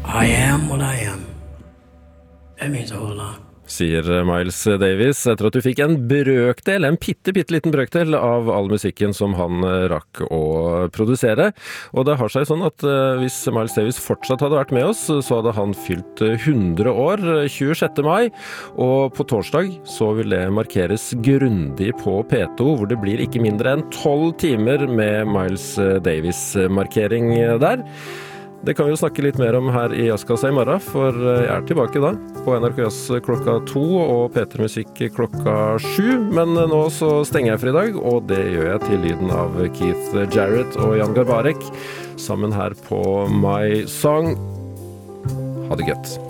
I am what I am. That means a whole lot. Sier Miles Davis etter at du fikk en pitteliten brøkdel av all musikken som han rakk å produsere. Og det har seg sånn at hvis Miles Davis fortsatt hadde vært med oss, så hadde han fylt 100 år 26. mai, og på torsdag så vil det markeres grundig på P2, hvor det blir ikke mindre enn 12 timer med Miles Davis-markering der. Det kan vi jo snakke litt mer om her i Jazzkassa i morgen, for jeg er tilbake da på NRK Jazz klokka 2 og P3 Musikk klokka 7. Men nå så stenger jeg for i dag, og det gjør jeg til lyden av Keith Jarrett og Jan Garbarek sammen her på My Song. Ha det gøtt!